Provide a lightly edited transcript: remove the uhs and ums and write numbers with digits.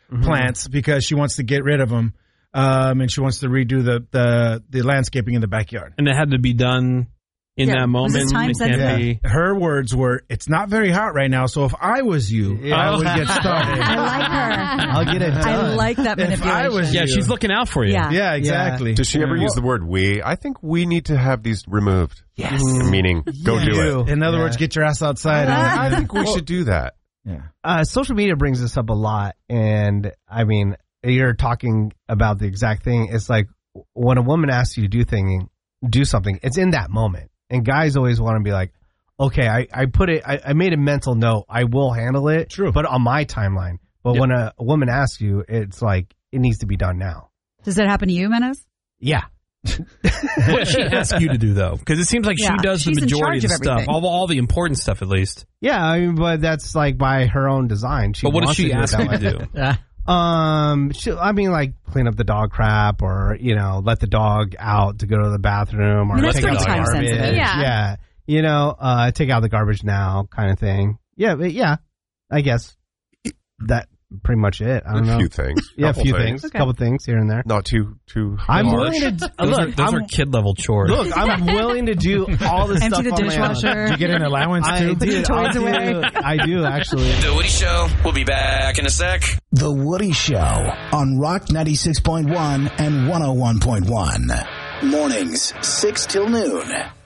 plants because she wants to get rid of them, and she wants to redo the landscaping in the backyard. And it had to be done in that moment. Her words were, "It's not very hot right now, so if I was you, I would get started." I like her. I'll get it done. I like that manipulation. If I was you. She's looking out for you. Yeah, exactly. Does she ever use the word "we"? I think we need to have these removed. Yes. Meaning, go do it. In other words, get your ass outside. I think we should do that. Yeah. Social media brings this up a lot, and I mean, you're talking about the exact thing. It's like when a woman asks you to do something, it's in that moment. And guys always want to be like, okay, I made a mental note. I will handle it. True. But on my timeline. But when a woman asks you, it's like, it needs to be done now. Does that happen to you, Menace? Yeah. What does she ask you to do, though? Because it seems like she does the majority of the stuff. All the important stuff, at least. Yeah, I mean, but that's like by her own design. But what does she ask you to do? I mean, like clean up the dog crap, or let the dog out to go to the bathroom, or that's take out the time garbage. sensitive. Yeah, take out the garbage now, kind of thing. Yeah, but I guess that pretty much it. I don't know. A few things. Yeah, a few things. A couple things here and there. Not too I'm harsh. willing to those are kid level chores. Look, I'm willing to do all this Empty stuff the on my own. dishwasher. Do you get an allowance too? Put the toys away. I do actually. The Woody Show. We'll be back in a sec. The Woody Show on Rock 96.1 and 101.1. Mornings, 6 till noon.